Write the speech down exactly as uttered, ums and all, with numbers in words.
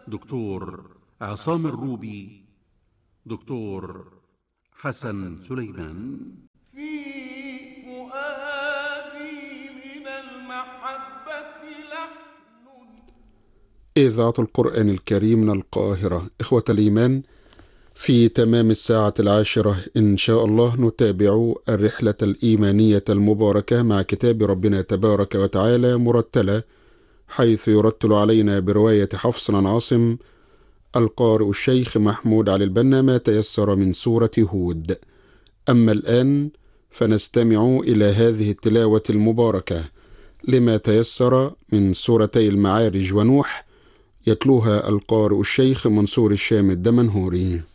دكتور عصام الروبي، دكتور حسن سليمان. في فؤادي من المحبة لحن. إذاعة القرآن الكريم من القاهرة. إخوة الإيمان، في تمام الساعة العاشرة إن شاء الله نتابع الرحلة الإيمانية المباركة مع كتاب ربنا تبارك وتعالى مرتلة، حيث يرتل علينا برواية حفص عن عاصم القارئ الشيخ محمود علي البنا ما تيسر من سورة هود. أما الآن فنستمع إلى هذه التلاوة المباركة لما تيسر من سورتي المعارج ونوح، يتلوها القارئ الشيخ منصور الشام الدمنهوري.